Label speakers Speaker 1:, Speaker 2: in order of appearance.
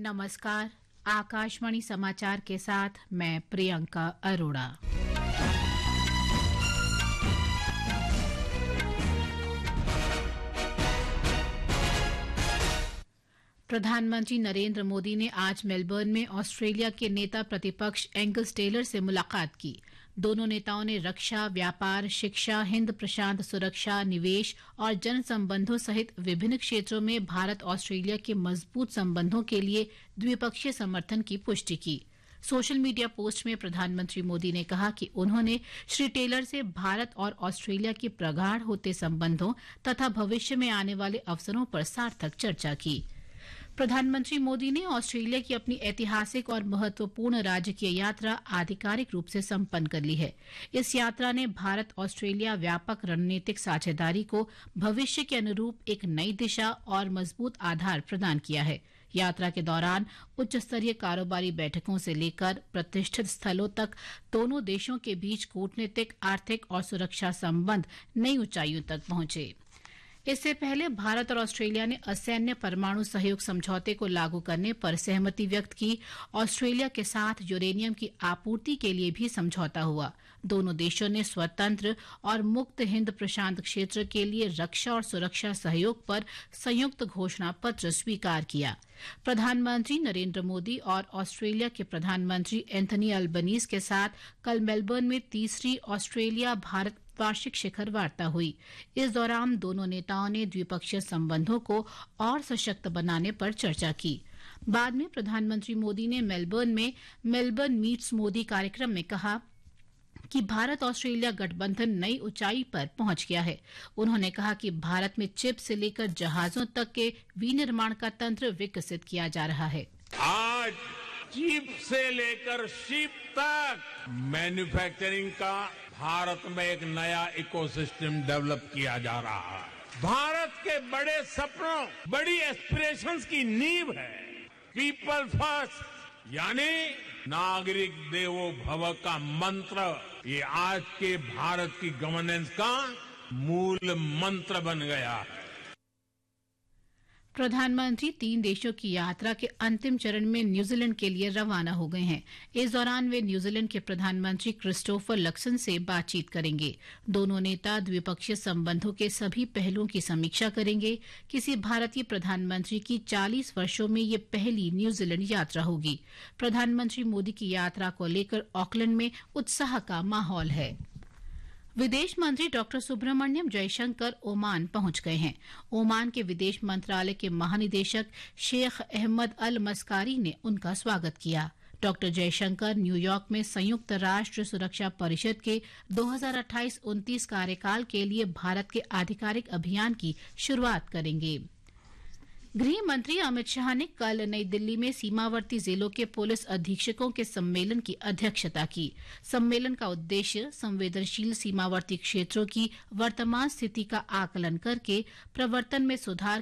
Speaker 1: नमस्कार। आकाशवाणी समाचार के साथ मैं प्रियंका अरोड़ा। प्रधानमंत्री नरेंद्र मोदी ने आज मेलबर्न में ऑस्ट्रेलिया के नेता प्रतिपक्ष एंगस टेलर से मुलाकात की। दोनों नेताओं ने रक्षा, व्यापार, शिक्षा, हिंद प्रशांत सुरक्षा, निवेश और जन संबंधों सहित विभिन्न क्षेत्रों में भारत ऑस्ट्रेलिया के मजबूत संबंधों के लिए द्विपक्षीय समर्थन की पुष्टि की। सोशल मीडिया पोस्ट में प्रधानमंत्री मोदी ने कहा कि उन्होंने श्री टेलर से भारत और ऑस्ट्रेलिया के प्रगाढ़ होते संबंधों तथा भविष्य में आने वाले अवसरों पर सार्थक चर्चा की। प्रधानमंत्री मोदी ने ऑस्ट्रेलिया की अपनी ऐतिहासिक और महत्वपूर्ण राजकीय यात्रा आधिकारिक रूप से संपन्न कर ली है। इस यात्रा ने भारत ऑस्ट्रेलिया व्यापक रणनीतिक साझेदारी को भविष्य के अनुरूप एक नई दिशा और मजबूत आधार प्रदान किया है। यात्रा के दौरान उच्च स्तरीय कारोबारी बैठकों से लेकर प्रतिष्ठित स्थलों तक दोनों देशों के बीच कूटनीतिक, आर्थिक और सुरक्षा संबंध नई ऊंचाइयों तक पहुंचे। इससे पहले भारत और ऑस्ट्रेलिया ने असैन्य परमाणु सहयोग समझौते को लागू करने पर सहमति व्यक्त की। ऑस्ट्रेलिया के साथ यूरेनियम की आपूर्ति के लिए भी समझौता हुआ। दोनों देशों ने स्वतंत्र और मुक्त हिंद प्रशांत क्षेत्र के लिए रक्षा और सुरक्षा सहयोग पर संयुक्त घोषणा पत्र स्वीकार किया। प्रधानमंत्री नरेंद्र मोदी और ऑस्ट्रेलिया के प्रधानमंत्री एंथनी अल्बनीज के साथ कल मेलबर्न में तीसरी ऑस्ट्रेलिया भारत वार्षिक शिखर वार्ता हुई। इस दौरान दोनों नेताओं ने द्विपक्षीय संबंधों को और सशक्त बनाने पर चर्चा की। बाद में प्रधानमंत्री मोदी ने मेलबर्न में मेलबर्न मीट्स मोदी कार्यक्रम में कहा कि भारत ऑस्ट्रेलिया गठबंधन नई ऊंचाई पर पहुंच गया है। उन्होंने कहा कि भारत में चिप से लेकर जहाजों तक के विनिर्माण का तंत्र विकसित किया जा रहा है।
Speaker 2: आज चिप से लेकर शिप तक मैन्युफैक्चरिंग का भारत में एक नया इकोसिस्टम डेवलप किया जा रहा है। भारत के बड़े सपनों, बड़ी एस्पिरेशंस की नींव है पीपल फर्स्ट, यानी नागरिक देवो भव का मंत्र। ये आज के भारत की गवर्नेंस का मूल मंत्र बन गया है।
Speaker 1: प्रधानमंत्री 3 देशों की यात्रा के अंतिम चरण में न्यूजीलैंड के लिए रवाना हो गए हैं। इस दौरान वे न्यूजीलैंड के प्रधानमंत्री क्रिस्टोफर लक्सन से बातचीत करेंगे। दोनों नेता द्विपक्षीय संबंधों के सभी पहलुओं की समीक्षा करेंगे। किसी भारतीय प्रधानमंत्री की 40 वर्षों में ये पहली न्यूजीलैंड यात्रा होगी। प्रधानमंत्री मोदी की यात्रा को लेकर ऑकलैंड में उत्साह का माहौल है। विदेश मंत्री डॉक्टर सुब्रमण्यम जयशंकर ओमान पहुंच गए हैं। ओमान के विदेश मंत्रालय के महानिदेशक शेख अहमद अल मस्कारी ने उनका स्वागत किया। डॉक्टर जयशंकर न्यूयॉर्क में संयुक्त राष्ट्र सुरक्षा परिषद के 2028-29 कार्यकाल के लिए भारत के आधिकारिक अभियान की शुरुआत करेंगे। गृह मंत्री अमित शाह ने कल नई दिल्ली में सीमावर्ती जिलों के पुलिस अधीक्षकों के सम्मेलन की अध्यक्षता की। सम्मेलन का उद्देश्य संवेदनशील सीमावर्ती क्षेत्रों की वर्तमान स्थिति का आकलन करके प्रवर्तन में सुधार